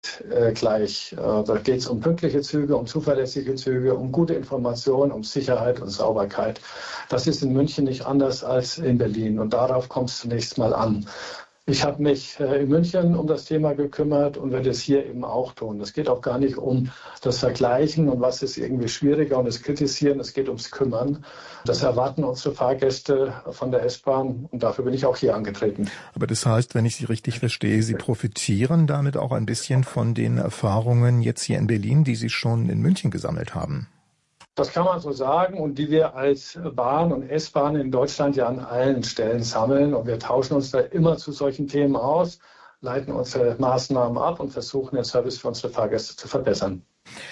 gleich. Da geht es um pünktliche Züge, um zuverlässige Züge, um gute Informationen, um Sicherheit und Sauberkeit. Das ist in München nicht anders als in Berlin und darauf kommt es zunächst mal an. Ich habe mich in München um das Thema gekümmert und werde es hier eben auch tun. Es geht auch gar nicht um das Vergleichen und was ist irgendwie schwieriger und das Kritisieren, es geht ums Kümmern. Das erwarten unsere Fahrgäste von der S-Bahn und dafür bin ich auch hier angetreten. Aber das heißt, wenn ich Sie richtig verstehe, Sie profitieren damit auch ein bisschen von den Erfahrungen jetzt hier in Berlin, die Sie schon in München gesammelt haben. Das kann man so sagen und die wir als Bahn und S-Bahn in Deutschland ja an allen Stellen sammeln. Und wir tauschen uns da immer zu solchen Themen aus, leiten unsere Maßnahmen ab und versuchen den Service für unsere Fahrgäste zu verbessern.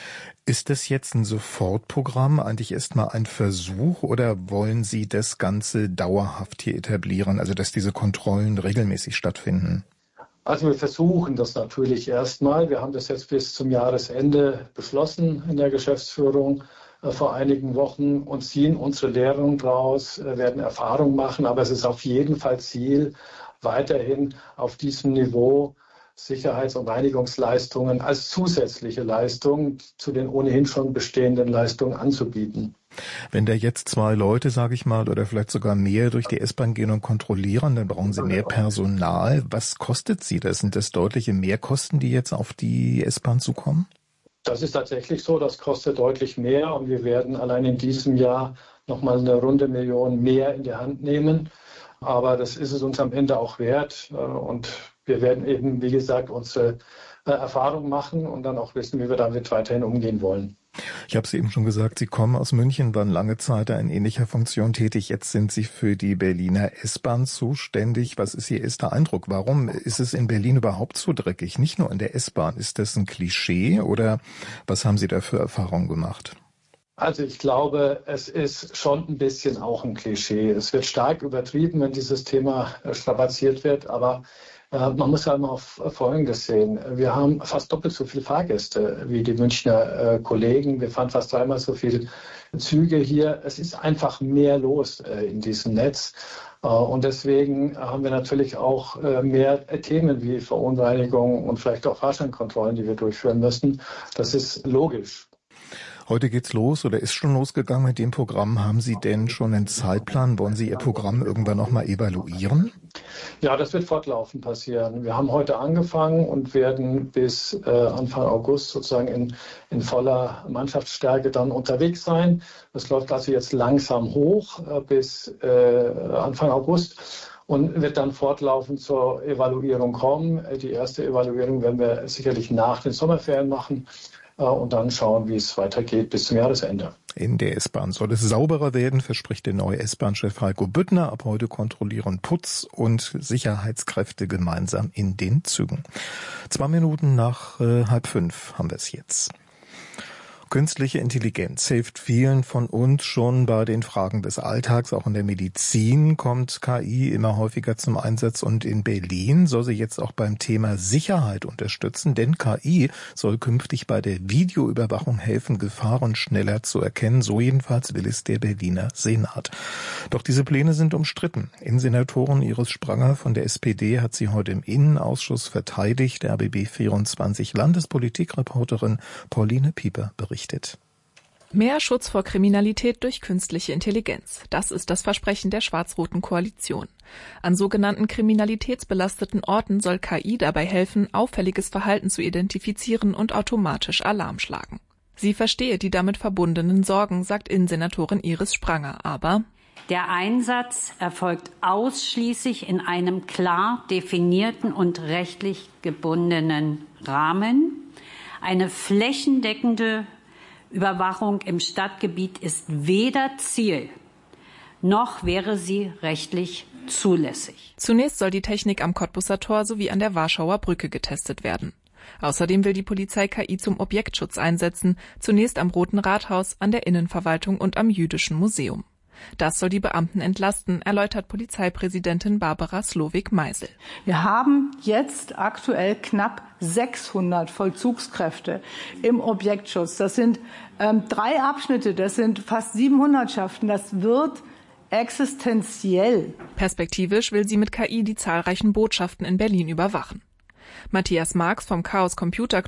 Ist das jetzt ein Sofortprogramm, eigentlich erstmal ein Versuch oder wollen Sie das Ganze dauerhaft hier etablieren, also dass diese Kontrollen regelmäßig stattfinden? Also wir versuchen das natürlich erstmal. Wir haben das jetzt bis zum Jahresende beschlossen in der Geschäftsführung vor einigen Wochen und ziehen unsere Lehren draus, werden Erfahrung machen. Aber es ist auf jeden Fall Ziel, weiterhin auf diesem Niveau Sicherheits- und Reinigungsleistungen als zusätzliche Leistung zu den ohnehin schon bestehenden Leistungen anzubieten. Wenn da jetzt 2 Leute, sage ich mal, oder vielleicht sogar mehr durch die S-Bahn gehen und kontrollieren, dann brauchen Sie mehr Personal. Was kostet Sie das? Sind das deutliche Mehrkosten, die jetzt auf die S-Bahn zukommen? Das ist tatsächlich so, das kostet deutlich mehr und wir werden allein in diesem Jahr nochmal eine runde Million mehr in die Hand nehmen. Aber das ist es uns am Ende auch wert und wir werden eben, wie gesagt, unsere Erfahrung machen und dann auch wissen, wie wir damit weiterhin umgehen wollen. Ich habe es eben schon gesagt, Sie kommen aus München, waren lange Zeit in ähnlicher Funktion tätig. Jetzt sind Sie für die Berliner S-Bahn zuständig. Was ist Ihr erster Eindruck? Warum ist es in Berlin überhaupt so dreckig? Nicht nur in der S-Bahn. Ist das ein Klischee oder was haben Sie da für Erfahrungen gemacht? Also ich glaube, es ist schon ein bisschen auch ein Klischee. Es wird stark übertrieben, wenn dieses Thema strapaziert wird, aber man muss halt mal auf Folgendes sehen. Wir haben fast doppelt so viele Fahrgäste wie die Münchner Kollegen. Wir fahren fast 3-mal so viele Züge hier. Es ist einfach mehr los in diesem Netz. Und deswegen haben wir natürlich auch mehr Themen wie Verunreinigung und vielleicht auch Fahrscheinkontrollen, die wir durchführen müssen. Das ist logisch. Heute geht's los oder ist schon losgegangen mit dem Programm. Haben Sie denn schon einen Zeitplan? Wollen Sie Ihr Programm irgendwann nochmal evaluieren? Ja, das wird fortlaufend passieren. Wir haben heute angefangen und werden bis Anfang August sozusagen in voller Mannschaftsstärke dann unterwegs sein. Das läuft also jetzt langsam hoch bis Anfang August und wird dann fortlaufend zur Evaluierung kommen. Die erste Evaluierung werden wir sicherlich nach den Sommerferien machen. Und dann schauen, wie es weitergeht bis zum Jahresende. In der S-Bahn soll es sauberer werden, verspricht der neue S-Bahn-Chef Heiko Büttner. Ab heute kontrollieren Putz- und Sicherheitskräfte gemeinsam in den Zügen. 2 Minuten nach 4:30 haben wir es jetzt. Künstliche Intelligenz hilft vielen von uns schon bei den Fragen des Alltags. Auch in der Medizin kommt KI immer häufiger zum Einsatz und in Berlin soll sie jetzt auch beim Thema Sicherheit unterstützen, denn KI soll künftig bei der Videoüberwachung helfen, Gefahren schneller zu erkennen. So jedenfalls will es der Berliner Senat. Doch diese Pläne sind umstritten. Innensenatorin Iris Spranger von der SPD hat sie heute im Innenausschuss verteidigt. Der RBB 24 Landespolitikreporterin Pauline Pieper berichtet. Mehr Schutz vor Kriminalität durch künstliche Intelligenz. Das ist das Versprechen der schwarz-roten Koalition. An sogenannten kriminalitätsbelasteten Orten soll KI dabei helfen, auffälliges Verhalten zu identifizieren und automatisch Alarm schlagen. Sie verstehe die damit verbundenen Sorgen, sagt Innensenatorin Iris Spranger, aber der Einsatz erfolgt ausschließlich in einem klar definierten und rechtlich gebundenen Rahmen. Eine flächendeckende Überwachung im Stadtgebiet ist weder Ziel, noch wäre sie rechtlich zulässig. Zunächst soll die Technik am Kottbusser Tor sowie an der Warschauer Brücke getestet werden. Außerdem will die Polizei KI zum Objektschutz einsetzen, zunächst am Roten Rathaus, an der Innenverwaltung und am Jüdischen Museum. Das soll die Beamten entlasten, erläutert Polizeipräsidentin Barbara Slowik-Meisel. Wir haben jetzt aktuell knapp 600 Vollzugskräfte im Objektschutz. Das sind 3 Abschnitte, das sind fast 7 Hundertschaften. Das wird existenziell. Perspektivisch will sie mit KI die zahlreichen Botschaften in Berlin überwachen. Matthias Marx vom Chaos Computer